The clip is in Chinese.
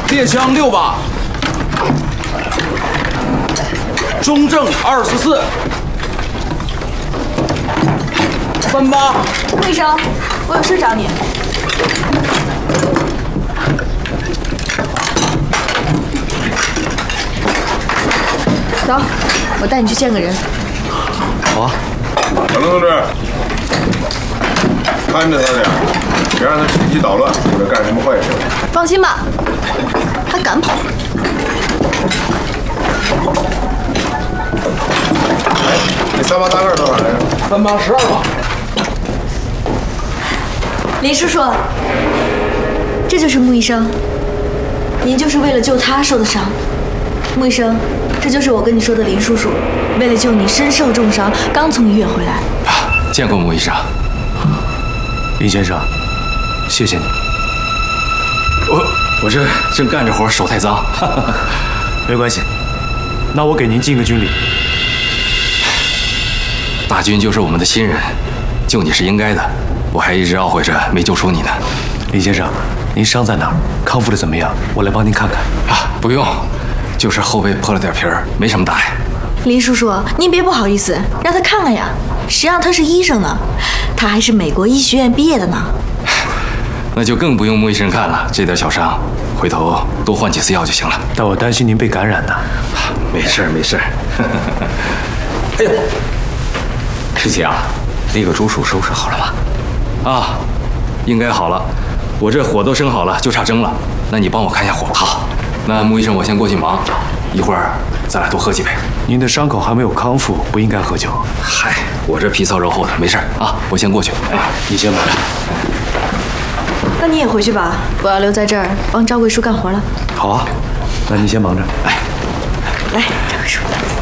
猎枪6把，中正24，38。 陆医生，我有事找你。走，我带你去见个人。 好啊。 小龙同志，看着他点，别让他趁机捣乱或者干什么坏事。 放心吧，他敢跑。 那38大盖多少来着 ？38、12把。 林叔叔，这就是穆医生，您就是为了救他受的伤。穆医生，这就是我跟你说的林叔叔，为了救你身受重伤，刚从医院回来。 见过穆医生。林先生，谢谢你。我这正干着活，手太脏。没关系，那我给您尽个军礼。大军就是我们的亲人，救你是应该的，我还一直懊悔着没救出你呢。林先生，您伤在哪儿？康复的怎么样？我来帮您看看。不用，就是后背破了点皮儿，没什么大碍。 林叔叔，您别不好意思，让他看看呀，谁让他是医生呢？他还是美国医学院毕业的呢。 那就更不用穆医生看了，这点小伤，回头多换几次药就行了。但我担心您被感染呢。没事没事。 哎呦，师姐啊，那个猪鼠收拾好了吗？ 啊，应该好了。我这火都生好了，就差蒸了。那你帮我看一下火。好。那穆医生，我先过去忙，一会儿咱俩多喝几杯。您的伤口还没有康复，不应该喝酒。嗨，我这皮糙肉厚的，没事啊。我先过去。哎，你先忙着。 那你也回去吧，我要留在这儿帮赵桂书干活了。 好啊，那你先忙着。哎， 来，赵桂书。